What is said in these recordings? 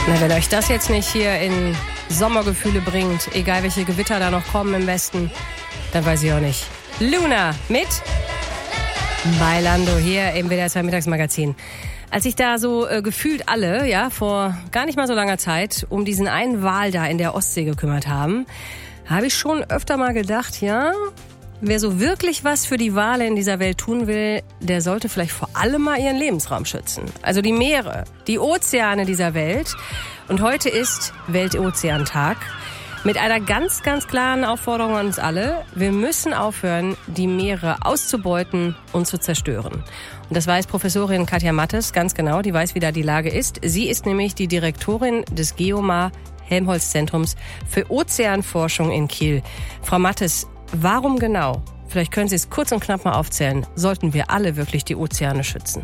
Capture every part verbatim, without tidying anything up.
Na, wenn euch das jetzt nicht hier in Sommergefühle bringt, egal welche Gewitter da noch kommen im Westen, dann weiß ich auch nicht. Luna mit Bailando hier im W D R zwei Mittagsmagazin. Als sich da so äh, gefühlt alle, ja, vor gar nicht mal so langer Zeit um diesen einen Wal da in der Ostsee gekümmert haben, habe ich schon öfter mal gedacht, ja, wer so wirklich was für die Wale in dieser Welt tun will, der sollte vielleicht vor allem mal ihren Lebensraum schützen. Also die Meere, die Ozeane dieser Welt. Und heute ist Weltozeantag mit einer ganz, ganz klaren Aufforderung an uns alle. Wir müssen aufhören, die Meere auszubeuten und zu zerstören. Und das weiß Professorin Katja Mattes ganz genau. Die weiß, wie da die Lage ist. Sie ist nämlich die Direktorin des Geomar Helmholtz-Zentrums für Ozeanforschung in Kiel. Frau Mattes, warum genau, vielleicht können Sie es kurz und knapp mal aufzählen, sollten wir alle wirklich die Ozeane schützen?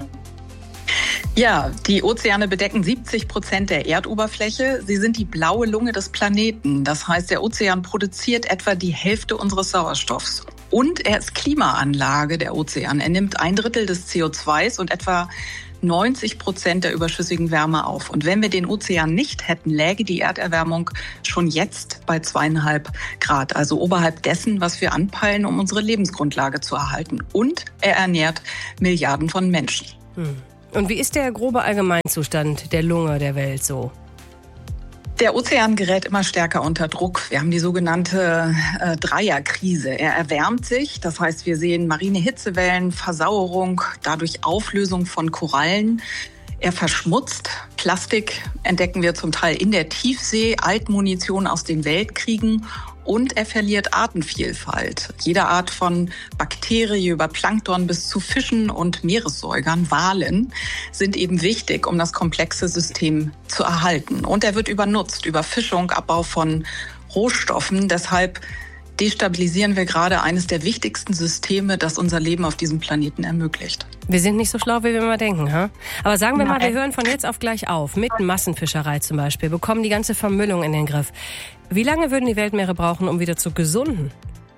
Ja, die Ozeane bedecken siebzig Prozent der Erdoberfläche. Sie sind die blaue Lunge des Planeten. Das heißt, der Ozean produziert etwa die Hälfte unseres Sauerstoffs. Und er ist Klimaanlage, der Ozean. Er nimmt ein Drittel des C O zwei und etwa neunzig Prozent der überschüssigen Wärme auf. Und wenn wir den Ozean nicht hätten, läge die Erderwärmung schon jetzt bei zweieinhalb Grad. Also oberhalb dessen, was wir anpeilen, um unsere Lebensgrundlage zu erhalten. Und er ernährt Milliarden von Menschen. Hm. Und wie ist der grobe Allgemeinzustand der Lunge der Welt so? Der Ozean gerät immer stärker unter Druck. Wir haben die sogenannte äh, Dreierkrise. Er erwärmt sich, das heißt, wir sehen marine Hitzewellen, Versauerung, dadurch Auflösung von Korallen. Er verschmutzt. Plastik entdecken wir zum Teil in der Tiefsee, Altmunition aus den Weltkriegen. Und er verliert Artenvielfalt. Jede Art von Bakterie über Plankton bis zu Fischen und Meeressäugern, Walen, sind eben wichtig, um das komplexe System zu erhalten. Und er wird übernutzt, Überfischung, Abbau von Rohstoffen. Deshalb destabilisieren wir gerade eines der wichtigsten Systeme, das unser Leben auf diesem Planeten ermöglicht. Wir sind nicht so schlau, wie wir immer denken, ha? Aber sagen wir mal, wir hören von jetzt auf gleich auf. Mit Massenfischerei zum Beispiel, bekommen die ganze Vermüllung in den Griff. Wie lange würden die Weltmeere brauchen, um wieder zu gesunden?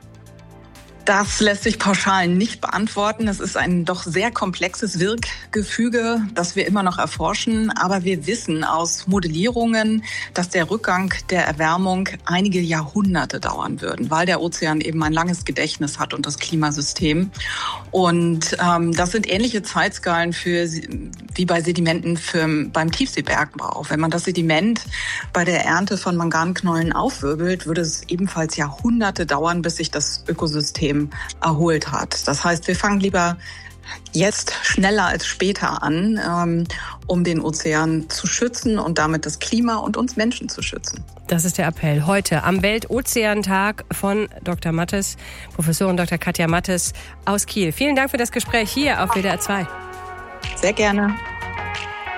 Das lässt sich pauschal nicht beantworten. Es ist ein doch sehr komplexes Wirkgefüge, das wir immer noch erforschen. Aber wir wissen aus Modellierungen, dass der Rückgang der Erwärmung einige Jahrhunderte dauern würde, weil der Ozean eben ein langes Gedächtnis hat und das Klimasystem. Und ähm, das sind ähnliche Zeitskalen für, wie bei Sedimenten für, beim Tiefseebergbau. Wenn man das Sediment bei der Ernte von Manganknollen aufwirbelt, würde es ebenfalls Jahrhunderte dauern, bis sich das Ökosystem erholt hat. Das heißt, wir fangen lieber jetzt schneller als später an, ähm, um den Ozean zu schützen und damit das Klima und uns Menschen zu schützen. Das ist der Appell heute am Weltozeantag von Doktor Mattes, Professorin Doktor Katja Mattes aus Kiel. Vielen Dank für das Gespräch hier auf W D R zwei. Sehr gerne.